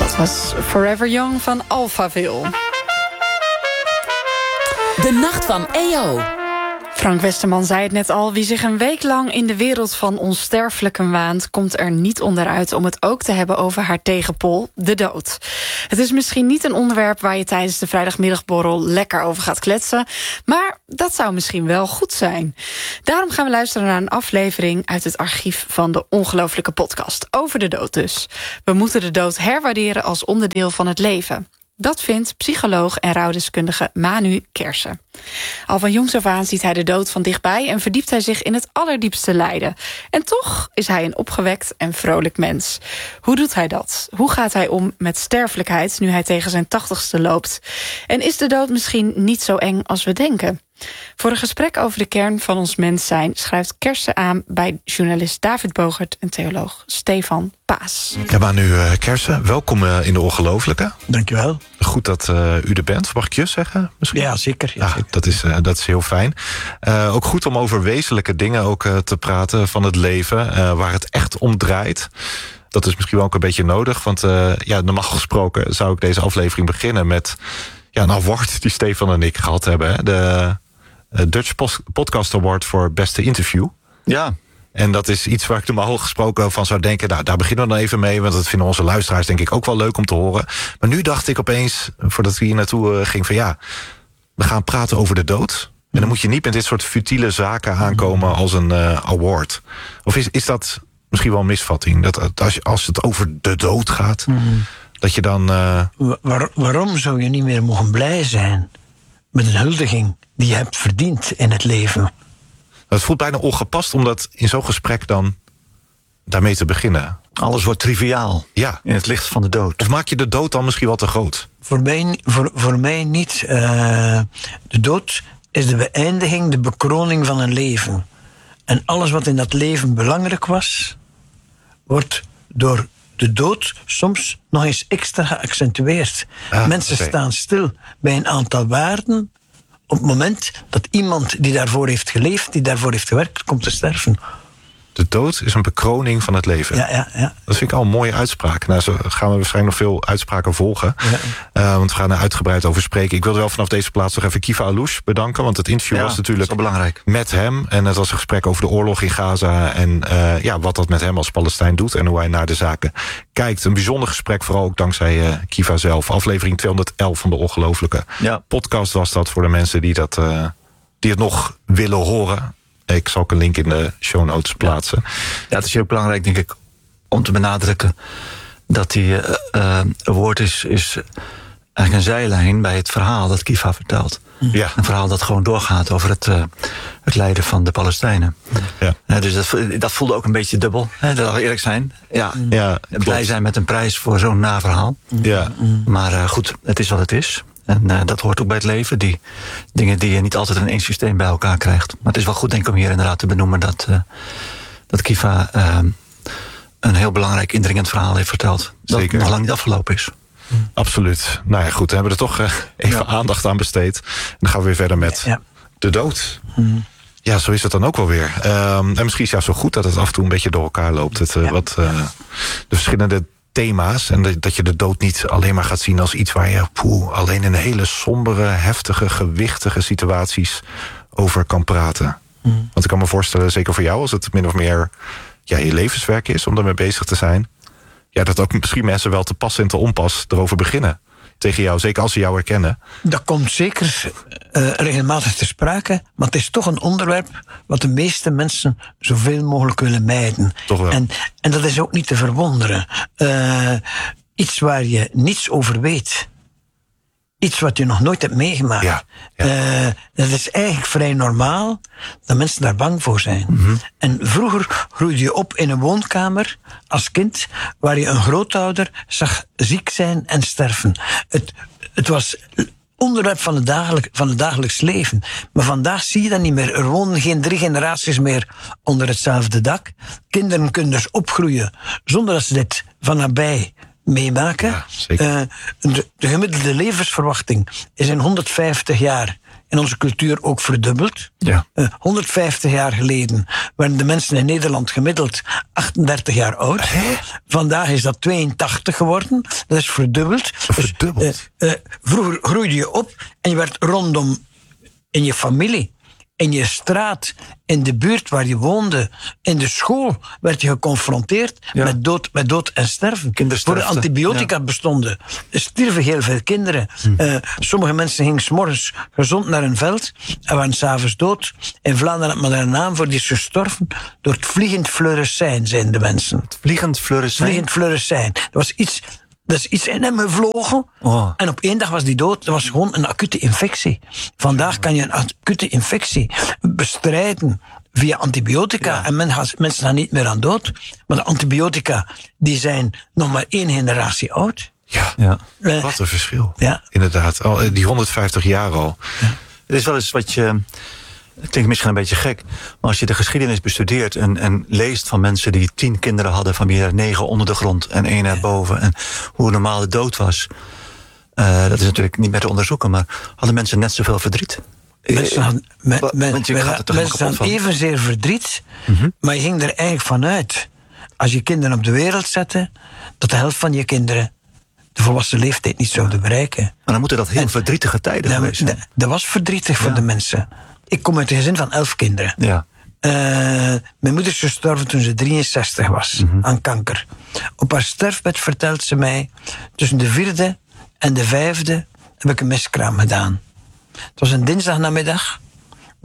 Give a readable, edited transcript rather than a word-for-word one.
Dat was Forever Young van Alphaville. De Nacht van EO. Frank Westerman zei het net al, wie zich een week lang in de wereld van onsterfelijken waant, komt er niet onderuit om het ook te hebben over haar tegenpol, de dood. Het is misschien niet een onderwerp waar je tijdens de vrijdagmiddagborrel lekker over gaat kletsen, maar dat zou misschien wel goed zijn. Daarom gaan we luisteren naar een aflevering uit het archief van de Ongelooflijke Podcast. Over de dood dus. We moeten de dood herwaarderen als onderdeel van het leven. Dat vindt psycholoog en rouwdeskundige Manu Kersen. Al van jongs af aan ziet hij de dood van dichtbij en verdiept hij zich in het allerdiepste lijden. En toch is hij een opgewekt en vrolijk mens. Hoe doet hij dat? Hoe gaat hij om met sterfelijkheid nu hij tegen zijn 80ste loopt? En is de dood misschien niet zo eng als we denken? Voor een gesprek over de kern van ons mens zijn schrijft Kersen aan bij journalist David Bogert en theoloog Stefan Paas. Ja, maar nu Kersen, welkom in de Ongelooflijke. Dankjewel. Goed dat u er bent. Mag ik je zeggen? Misschien? Ja, zeker. Ja, zeker. Dat is heel fijn. Ook goed om over wezenlijke dingen ook te praten van het leven, waar het echt om draait. Dat is misschien wel ook een beetje nodig, want normaal gesproken zou ik deze aflevering beginnen met een award die Stefan en ik gehad hebben. Hè? De Dutch Podcast Award voor beste interview. Ja. En dat is iets waar ik normaal gesproken van zou denken, nou, daar beginnen we dan even mee, want dat vinden onze luisteraars denk ik ook wel leuk om te horen. Maar nu dacht ik opeens, voordat we hier naartoe ging, van we gaan praten over de dood. En dan moet je niet met dit soort futiele zaken aankomen als een award. Of is dat misschien wel een misvatting? Dat als het over de dood gaat, dat je dan Waarom zou je niet meer mogen blij zijn met een huldiging die je hebt verdiend in het leven? Het voelt bijna ongepast om dat in zo'n gesprek dan daarmee te beginnen. Alles wordt triviaal in het licht van de dood. Of maak je de dood dan misschien wel te groot? Voor mij niet. De dood is de beëindiging, de bekroning van een leven. En alles wat in dat leven belangrijk was, wordt door de dood soms nog eens extra geaccentueerd. Mensen staan stil bij een aantal waarden op het moment dat iemand die daarvoor heeft geleefd, die daarvoor heeft gewerkt, komt te sterven. De dood is een bekroning van het leven. Ja. Dat vind ik al een mooie uitspraak. Nou, zo gaan we waarschijnlijk nog veel uitspraken volgen. Ja. Want we gaan er uitgebreid over spreken. Ik wilde wel vanaf deze plaats nog even Kiva Alouche bedanken. Want het interview was natuurlijk belangrijk met hem. En het was een gesprek over de oorlog in Gaza. En wat dat met hem als Palestijn doet. En hoe hij naar de zaken kijkt. Een bijzonder gesprek, vooral ook dankzij Kiva zelf. Aflevering 211 van de Ongelooflijke Podcast was dat voor de mensen die het nog willen horen. Ik zal ook een link in de show notes plaatsen. Ja, het is heel belangrijk, denk ik, om te benadrukken dat die woord is eigenlijk een zijlijn bij het verhaal dat Kiva vertelt. Ja. Een verhaal dat gewoon doorgaat over het lijden van de Palestijnen. Ja. Dus dat voelde ook een beetje dubbel, dat zal eerlijk zijn. Blij zijn met een prijs voor zo'n naverhaal. Ja. Maar goed, het is wat het is. En dat hoort ook bij het leven. Die dingen die je niet altijd in één systeem bij elkaar krijgt. Maar het is wel goed, denk ik, om hier inderdaad te benoemen dat Kiva een heel belangrijk indringend verhaal heeft verteld. Dat nog lang niet afgelopen is. Absoluut. Nou ja, goed, we hebben er toch even aandacht aan besteed. En dan gaan we weer verder met de dood. Ja, zo is het dan ook wel weer. En misschien is het zo goed dat het af en toe een beetje door elkaar loopt. De verschillende thema's. En dat je de dood niet alleen maar gaat zien als iets waar je alleen in hele sombere, heftige, gewichtige situaties over kan praten. Want ik kan me voorstellen, zeker voor jou, als het min of meer je levenswerk is om daarmee bezig te zijn, dat ook misschien mensen wel te pas en te onpas erover beginnen. Tegen jou, zeker als ze jou herkennen. Dat komt zeker regelmatig ter sprake, maar het is toch een onderwerp wat de meeste mensen zoveel mogelijk willen mijden. Toch wel. En dat is ook niet te verwonderen. Iets waar je niets over weet. Iets wat je nog nooit hebt meegemaakt. Dat is eigenlijk vrij normaal dat mensen daar bang voor zijn. En vroeger groeide je op in een woonkamer als kind waar je een grootouder zag ziek zijn en sterven. Het was onderwerp van het dagelijks leven. Maar vandaag zie je dat niet meer. Er wonen geen 3 generaties meer onder hetzelfde dak. Kinderen kunnen dus opgroeien zonder dat ze dit van nabij meemaken. Ja, zeker. De gemiddelde levensverwachting is in 150 jaar in onze cultuur ook verdubbeld. Ja. 150 jaar geleden waren de mensen in Nederland gemiddeld 38 jaar oud. Vandaag is dat 82 geworden. Dat is verdubbeld. Verdubbeld? Vroeger groeide je op en je werd rondom in je familie, in je straat, in de buurt waar je woonde, in de school werd je geconfronteerd met dood en sterven. Voor de antibiotica bestonden, stierven heel veel kinderen. Sommige mensen gingen 's morgens gezond naar een veld en waren 's avonds dood. In Vlaanderen had men daar een naam voor, die is gestorven door het vliegend fluorescijn, zijn de mensen. Vliegend fluorescijn? Vliegend fluorescijn. Dat is iets in hem gevlogen. En op 1 dag was die dood. Dat was gewoon een acute infectie. Vandaag kan je een acute infectie bestrijden via antibiotica. Ja. En mensen gaan niet meer aan dood. Maar de antibiotica die zijn nog maar 1 generatie oud. Ja. Wat een verschil. Ja. Inderdaad. Die 150 jaar al. Ja. Het is wel eens wat je... Het klinkt misschien een beetje gek, maar als je de geschiedenis bestudeert en leest van mensen die 10 kinderen hadden, van wie er 9 onder de grond en 1 erboven, en hoe normaal de dood was, dat is natuurlijk niet meer te onderzoeken, maar hadden mensen net zoveel verdriet? Mensen hadden evenzeer verdriet, maar je ging er eigenlijk vanuit, als je kinderen op de wereld zette, dat de helft van je kinderen de volwassen leeftijd niet zouden bereiken. Maar dan moeten dat heel verdrietige tijden geweest zijn. Dat was verdrietig voor de mensen. Ik kom uit een gezin van 11 kinderen. Ja. Mijn moeder is gestorven toen ze 63 was, aan kanker. Op haar sterfbed vertelt ze mij, tussen de 4e en de 5e heb ik een miskraam gedaan. Het was een dinsdagnamiddag.